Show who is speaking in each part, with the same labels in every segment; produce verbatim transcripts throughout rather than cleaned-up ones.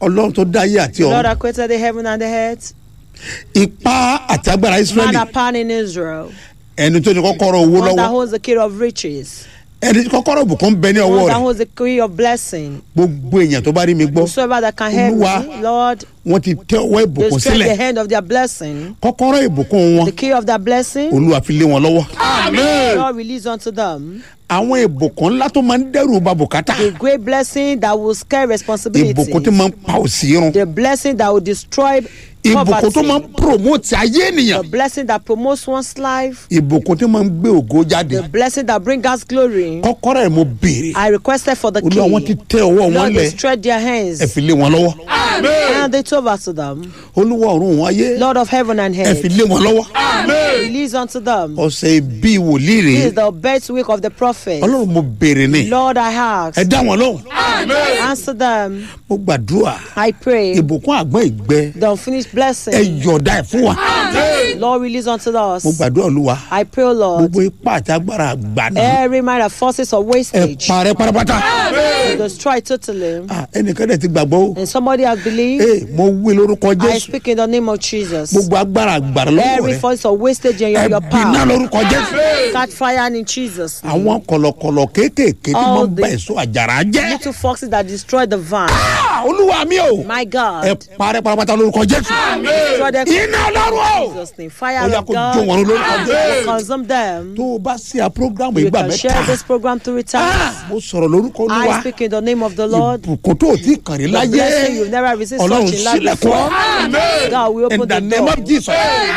Speaker 1: Ọlọ́run tó dá ayé àti
Speaker 2: The Lord
Speaker 1: ọ̀run.
Speaker 2: that created the heaven and the earth.
Speaker 1: Ipá àti agbára
Speaker 2: Man
Speaker 1: Ísírẹ́lì.
Speaker 2: upon in Israel.
Speaker 1: Ẹni tó ní kọ́kọ́rọ́ owó
Speaker 2: One that
Speaker 1: lọ́wọ́.
Speaker 2: holds the key of riches.
Speaker 1: Ẹni tí kọ́kọ́rọ́ ìbùkún bẹ ní ọwọ́
Speaker 2: One that
Speaker 1: rẹ̀.
Speaker 2: holds the key of blessing.
Speaker 1: Gbogbo èèyàn tó bá rí mi gbọ́.
Speaker 2: Whosoever that can help
Speaker 1: Olúwa,
Speaker 2: me, Lord,
Speaker 1: wọ́n ti tẹ ọwọ́
Speaker 2: they
Speaker 1: ìbùkún
Speaker 2: stretch the
Speaker 1: sílẹ̀.
Speaker 2: hand of their blessing.
Speaker 1: Kọ́kọ́rọ́ ìbùkún wọn.
Speaker 2: The key of their blessing,
Speaker 1: Olúwa fi lé wọn lọ́wọ́.
Speaker 2: Lord, release unto them.
Speaker 1: Àwọn ìbùkún ńlá tó máa ń dẹ́rù ba bùkátà.
Speaker 2: The great blessing that will scare responsibility.
Speaker 1: Ìbùkún tó máa ń pa òṣì run.
Speaker 2: The blessing that will destroy
Speaker 1: Ìbùkún tó máa ń
Speaker 2: poverty.
Speaker 1: promote ayé
Speaker 2: The
Speaker 1: ènìyàn.
Speaker 2: blessing that promotes one's life.
Speaker 1: Ìbùkún tó máa ń gbé ògo jáde.
Speaker 2: The blessing that brings us glory.
Speaker 1: Kọ́kọ́rọ́ ẹ̀ mo béèrè.
Speaker 2: I requested for the
Speaker 1: Olúwa wọn ti
Speaker 2: key.
Speaker 1: tẹ ọwọ́ wọn
Speaker 2: Lord, they
Speaker 1: lẹ̀.
Speaker 2: stretch their hands
Speaker 1: Ẹ fi lé wọn lọ́wọ́.
Speaker 2: and they told us to them.
Speaker 1: Olúwa ọ̀run wọn ayé.
Speaker 2: Lord of heaven and
Speaker 1: Ẹ fi
Speaker 2: earth,
Speaker 1: lé wọn lọ́wọ́.
Speaker 2: release unto them.
Speaker 1: Ọ̀sẹ̀ ìbí wòlíì
Speaker 2: This
Speaker 1: rèé.
Speaker 2: is the birth week of the prophet.
Speaker 1: Ọlọ́run mo béèrè ni.
Speaker 2: Lord, I
Speaker 1: Ẹ
Speaker 2: ask,
Speaker 1: dá wọn lóhùn.
Speaker 2: answer them.
Speaker 1: Mo gbàdúrà.
Speaker 2: I pray
Speaker 1: Ìbùkún àgbọn ìgbẹ́.
Speaker 2: the unfinished
Speaker 1: Ẹ
Speaker 2: blessing.
Speaker 1: yọ̀ọ̀dá ẹ̀ fún wa.
Speaker 2: Lord, release unto
Speaker 1: Mo
Speaker 2: us.
Speaker 1: gbàdúrà Olúwa.
Speaker 2: I pray, O Lord,
Speaker 1: Gbogbo ipá àti agbára àgbàna.
Speaker 2: every mind of forces of
Speaker 1: Ẹ
Speaker 2: wastage,
Speaker 1: parẹ́ pátápátá.
Speaker 2: we destroy totally.
Speaker 1: Ah, ẹnìkan dẹ̀ ti gbàgbọ́ o.
Speaker 2: And somebody has believed.
Speaker 1: Ee, mo wí lórúkọ
Speaker 2: I
Speaker 1: Jésù.
Speaker 2: speak in the name of Jesus.
Speaker 1: Gbogbo agbára àgbàrá lọ́wọ́
Speaker 2: Every
Speaker 1: rẹ̀.
Speaker 2: force of wastage in your,
Speaker 1: Ẹ
Speaker 2: your
Speaker 1: bínà
Speaker 2: power,
Speaker 1: lórúkọ Jésù.
Speaker 2: catch fire in Jesus' name.
Speaker 1: Àwọn kọ̀lọ̀kọ̀lọ̀ kéékèèké tí
Speaker 2: All
Speaker 1: wọ́n ń bá
Speaker 2: the-
Speaker 1: èso àjàrà jẹ́.
Speaker 2: Little foxes that destroy the vine.
Speaker 1: Ah, Olúwa mi o.
Speaker 2: My
Speaker 1: Ẹ
Speaker 2: God,
Speaker 1: parẹ́ pátápátá lórúkọ Jésù.
Speaker 2: destroy them
Speaker 1: Iná Ọlọ́run o.
Speaker 2: in Jesus' name.
Speaker 1: Ó
Speaker 2: Fire
Speaker 1: yá
Speaker 2: of
Speaker 1: kó jó wọn
Speaker 2: God
Speaker 1: lórúkọ Jésù.
Speaker 2: will consume them.
Speaker 1: Tó o bá ṣe à prógrámù
Speaker 2: You
Speaker 1: ìgbà
Speaker 2: can share
Speaker 1: mẹ́ta.
Speaker 2: this program three times.
Speaker 1: Ah, mo sọ̀rọ̀ lórúkọ
Speaker 2: I
Speaker 1: Olúwa.
Speaker 2: speak in the name of the Lord.
Speaker 1: Ìbùkún tó o ti kàn rí
Speaker 2: The
Speaker 1: láyé.
Speaker 2: blessing you've never received
Speaker 1: Ọlọ́run
Speaker 2: such in life
Speaker 1: sílẹ̀kùn.
Speaker 2: before. God will
Speaker 1: In
Speaker 2: open
Speaker 1: the
Speaker 2: the
Speaker 1: name
Speaker 2: door.
Speaker 1: of Jesus.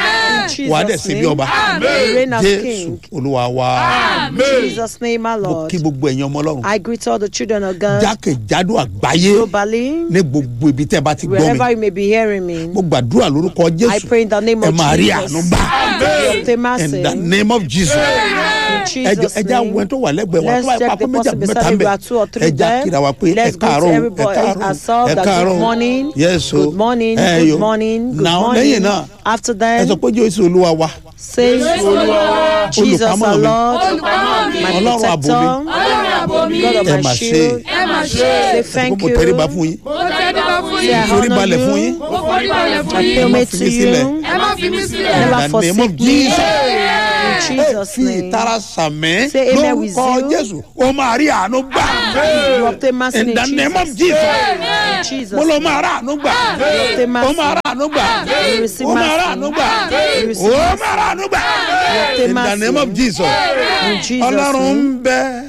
Speaker 2: In
Speaker 1: Wà á dẹ̀
Speaker 2: Jesus'
Speaker 1: sí bí
Speaker 2: name,
Speaker 1: ọba.
Speaker 2: you reign as
Speaker 1: Jésù
Speaker 2: King.
Speaker 1: Olúwa wa.
Speaker 2: In Jesus' name, my
Speaker 1: Mo
Speaker 2: Lord.
Speaker 1: kí gbogbo ẹ̀yin ọmọ Ọlọ́run.
Speaker 2: I greet all the children of God
Speaker 1: Jákèjádò àgbáyé.
Speaker 2: globally,
Speaker 1: Ní gbogbo ibi tẹ́ ẹ bá ti gbọ́ mi.
Speaker 2: wherever you may be hearing me.
Speaker 1: Mo gbàdúrà lórúkọ
Speaker 2: I
Speaker 1: Jésù.
Speaker 2: pray in the name
Speaker 1: Ẹ
Speaker 2: of
Speaker 1: máa rí
Speaker 2: Jesus.
Speaker 1: àánú gbà.
Speaker 2: Obtain mercy.
Speaker 1: In the name of Jesus.
Speaker 2: In
Speaker 1: Ẹ
Speaker 2: Jesus'
Speaker 1: jẹ́ àwọn
Speaker 2: name.
Speaker 1: tó wà lẹ́gbẹ̀ẹ́ wa
Speaker 2: Let's
Speaker 1: tó wà
Speaker 2: check
Speaker 1: pápá
Speaker 2: the
Speaker 1: méjì
Speaker 2: person
Speaker 1: àbí mẹ́ta
Speaker 2: beside
Speaker 1: ń
Speaker 2: you.
Speaker 1: bẹ̀.
Speaker 2: We are two or three
Speaker 1: Ẹ já
Speaker 2: there.
Speaker 1: kíra wa pé ẹ
Speaker 2: Let's greet
Speaker 1: káàárọ̀ ẹ
Speaker 2: everybody
Speaker 1: káàárọ̀
Speaker 2: ourselves
Speaker 1: ẹ
Speaker 2: that
Speaker 1: káàárọ̀.
Speaker 2: good morning,
Speaker 1: Yes, o.
Speaker 2: good morning,
Speaker 1: Ẹ
Speaker 2: good
Speaker 1: yo.
Speaker 2: morning, good
Speaker 1: Now,
Speaker 2: morning.
Speaker 1: lẹ́yìn náà,
Speaker 2: After
Speaker 1: ẹ
Speaker 2: that,
Speaker 1: sọ pé Jésù Olúwa wa.
Speaker 2: say, Jesus
Speaker 1: Olùpamọ́
Speaker 2: our
Speaker 1: mi.
Speaker 2: Lord, my
Speaker 1: Ọlọ́run àbò mi.
Speaker 2: protector, God
Speaker 1: Ẹ
Speaker 2: of
Speaker 1: mà
Speaker 2: my
Speaker 1: ṣe.
Speaker 2: shield. Say
Speaker 1: Ẹ sọ pé
Speaker 2: thank
Speaker 1: mo
Speaker 2: you.
Speaker 1: tẹríba fún yín.
Speaker 2: Say I
Speaker 1: Forí
Speaker 2: honor
Speaker 1: balẹ̀ fún yín.
Speaker 2: you.
Speaker 1: Ẹ
Speaker 2: I pay
Speaker 1: má
Speaker 2: homage
Speaker 1: fi
Speaker 2: to
Speaker 1: mí sílẹ̀.
Speaker 2: you.
Speaker 1: In
Speaker 2: Never
Speaker 1: the name of
Speaker 2: forsake me.
Speaker 1: Jesus.
Speaker 2: In
Speaker 1: Ẹ
Speaker 2: Jesus'
Speaker 1: fi
Speaker 2: name.
Speaker 1: ìtara sàmẹ́
Speaker 2: Say amen with
Speaker 1: lórúkọ
Speaker 2: zeal.
Speaker 1: Jésù. O máa rí àánú gbà.
Speaker 2: You obtain mercy
Speaker 1: In
Speaker 2: in
Speaker 1: the name of
Speaker 2: Jesus.
Speaker 1: Jesus.
Speaker 2: In Jesus'
Speaker 1: Mo lọ
Speaker 2: name.
Speaker 1: máa rà àánú gbà.
Speaker 2: You obtain
Speaker 1: O
Speaker 2: mercy.
Speaker 1: máa rà àánú gbà.
Speaker 2: You receive
Speaker 1: O máa rà
Speaker 2: mercy.
Speaker 1: àánú gbà.
Speaker 2: You
Speaker 1: O
Speaker 2: receive
Speaker 1: máa rà àánú gbà.
Speaker 2: You obtain
Speaker 1: In the name of
Speaker 2: mercy.
Speaker 1: Jesus.
Speaker 2: In Jesus'
Speaker 1: Ọlọ́run
Speaker 2: name.
Speaker 1: ń bẹ